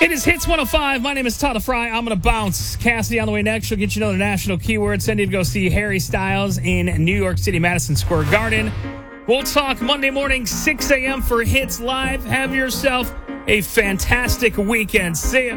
It is Hits 105. My name is Tyler Fry. I'm going to bounce. Cassidy on the way next. She'll get you another national keyword. Send you to go see Harry Styles in New York City, Madison Square Garden. We'll talk Monday morning, 6 a.m. for Hits Live. Have yourself a fantastic weekend. See ya.